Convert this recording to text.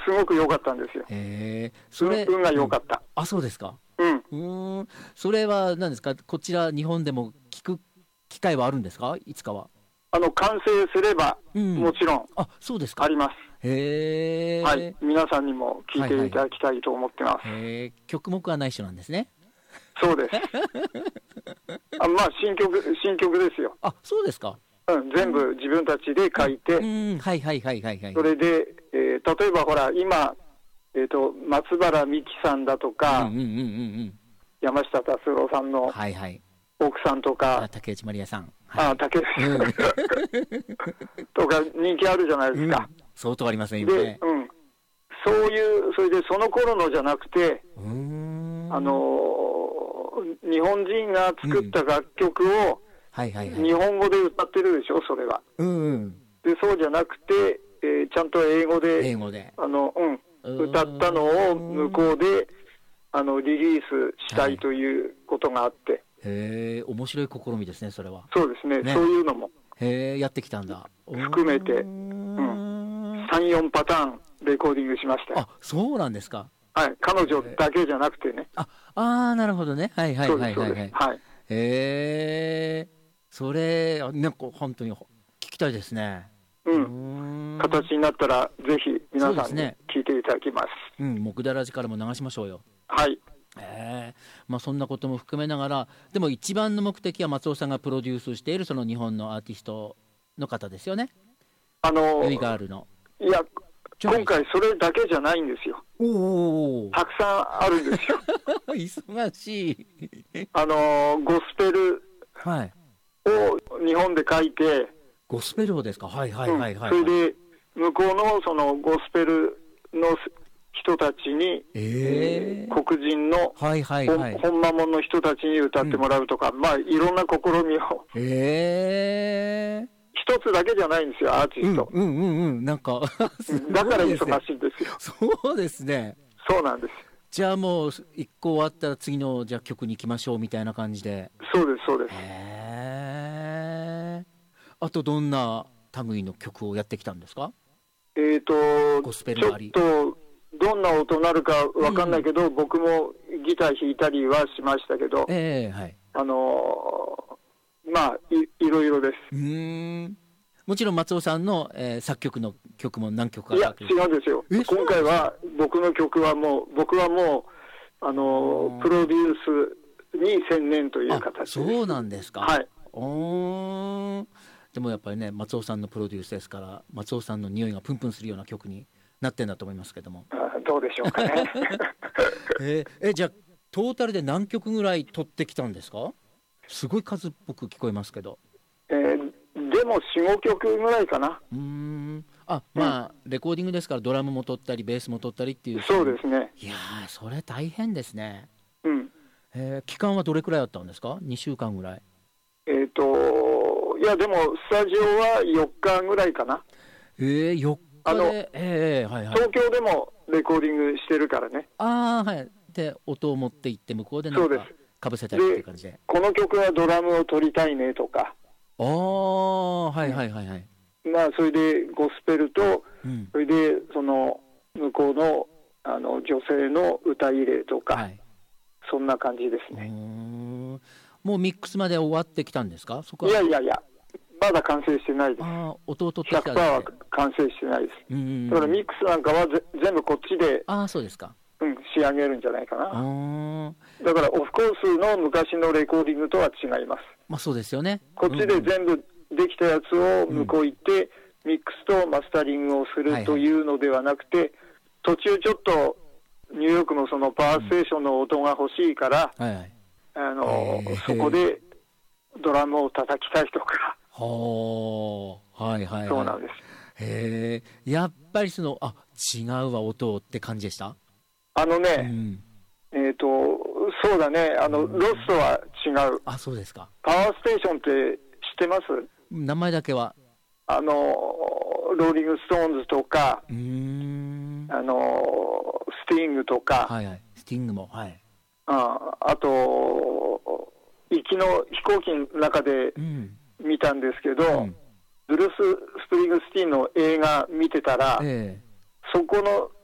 すごく良かったんですよ。運が良かった。 あ、そうですか。 うん。 それは何ですか、こちら日本でも聞く機会はあるんですか、いつかは。 完成すれば、もちろん、 あ、そうですか。 あります。 へえ。 はい。皆さんにも聞いていただきたいと思ってます。 曲目は内緒なんですね。 そうです。まあ、新曲ですよ。 あ、そうですか。 全部自分たちで書いて、それで、例えばほら、今、松原美樹さんだとか、山下達郎さんの奥さんとか、 竹内まりやさん、 竹内とか人気あるじゃないですか。 相当ありますね、今ね。 そういう、それでその頃のじゃなくて、日本人が作った楽曲を日本語で歌ってるでしょ、それは。で、そうじゃなくて、ちゃんと英語で歌ったのを向こうでリリースしたいということがあって。 面白い試みですね、それは。 そうですね、そういうのもやってきたんだ。 含めて、3、4パターンレコーディングしました。 あ、そうなんですか。 はい、彼女だけじゃなくてね。 なるほどね。それ、なんか本当に聞きたいですね。 形になったら、ぜひ皆さんに聞いていただきます。 木だらじからも流しましょうよ。 はい。 そんなことも含めながら、でも一番の目的は松尾さんがプロデュースしているその日本のアーティストの方ですよね。ユイガールの。 いや、今回それだけじゃないんですよ。たくさんあるんですよ。 忙しい。 ゴスペルを日本で書いて。 ゴスペルをですか。それで向こうのそのゴスペルの人たちに、黒人の本間もんの人たちに歌ってもらうとか、いろんな試みを。一つだけじゃないんですよ、アーティスト。 なんかだから忙しいんですよ。 そうですね。 そうなんです。 じゃあもう一個終わったら次のじゃあ曲に行きましょうみたいな感じで。 そうですそうです。 あとどんな類の曲をやってきたんですか。 ゴスペルあり。ちょっとどんな音になるかわかんないけど、僕もギター弾いたりはしましたけど、いろいろです。 もちろん松尾さんの、作曲の曲も何曲か。 いや、違うんですよ。今回は僕の曲は僕はもうプロデュースに専念という形です。 そうなんですか。 はい。 でもやっぱりね、松尾さんのプロデュースですから、松尾さんの匂いがプンプンするような曲になってんだと思いますけども。 どうでしょうかね。 じゃあトータルで何曲ぐらい取ってきたんですか。すごい数っぽく聞こえますけど。 でも 4,5 曲ぐらいかな。 レコーディングですからドラムも取ったりベースも取ったりっていう。 そうですね。 いやー、それ大変ですね。期間はどれくらいあったんですか。2週間ぐらい。 いやでもスタジオは4日ぐらいかな。 4日で東京でもレコーディングしてるからね。 で音を持って行って向こうでなんかかぶせたりっていう感じで。 この曲はドラムを取りたいねとか。それでゴスペルと、それでその向こうの女性の歌入れとか、そんな感じですね。 もうミックスまで終わってきたんですか。 いやまだ完成してないです。 音を取ってきた。 100% は完成してないです。だからミックスなんかは全部こっちでそうですか。 仕上げるんじゃないかな。だからオフコースの昔のレコーディングとは違います。 そうですよね。 こっちで全部できたやつを向こう行って、ミックスとマスタリングをするというのではなくて、途中ちょっとニューヨークのそのパワーステーションの音が欲しいから、そこでドラムを叩きたいとか。そうなんです。 やっぱり違うわ音って感じでした。 そうだね、ロストは違う。 そうですか。 パワーステーションって知ってます？ 名前だけは。 ローリングストーンズとか、スティングとか、 スティングも、 あと行きの飛行機の中で見たんですけど、ブルース・スプリングスティーンの映画見てたら、そこの